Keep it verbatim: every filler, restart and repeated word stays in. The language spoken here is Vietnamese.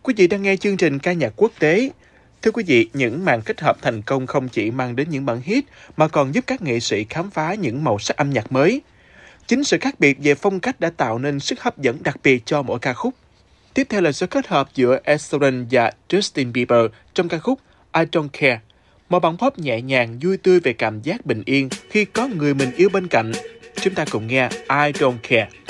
Quý vị đang nghe chương trình ca nhạc quốc tế. Thưa quý vị, những màn kết hợp thành công không chỉ mang đến những bản hit mà còn giúp các nghệ sĩ khám phá những màu sắc âm nhạc mới. Chính sự khác biệt về phong cách đã tạo nên sức hấp dẫn đặc biệt cho mỗi ca khúc. Tiếp theo là sự kết hợp giữa Ed Sheeran và Justin Bieber trong ca khúc I Don't Care. Một bản pop nhẹ nhàng, vui tươi về cảm giác bình yên khi có người mình yêu bên cạnh. Chúng ta cùng nghe I Don't Care.